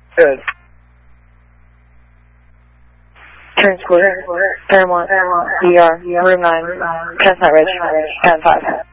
Good. Transport, Paramount, ER, Room 9, Chestnut Ridge, 10-5.